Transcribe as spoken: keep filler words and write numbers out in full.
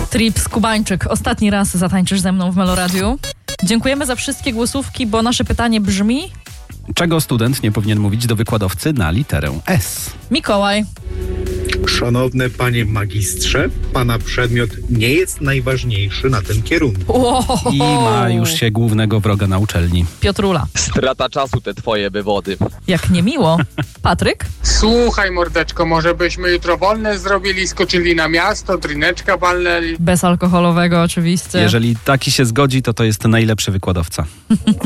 Trips Kubańczyk, ostatni raz zatańczysz ze mną w Meloradiu. Dziękujemy za wszystkie głosówki, bo nasze pytanie brzmi... Czego student nie powinien mówić do wykładowcy na literę S? Mikołaj. Szanowny panie magistrze, pana przedmiot nie jest najważniejszy na tym kierunku. Wow. I ma już się głównego wroga na uczelni. Piotrula. Strata czasu te twoje wywody. Jak niemiło. Patryk? Słuchaj, mordeczko, może byśmy jutro wolne zrobili, skoczyli na miasto, drineczka balnęli. Bezalkoholowego oczywiście. Jeżeli taki się zgodzi, to to jest najlepszy wykładowca.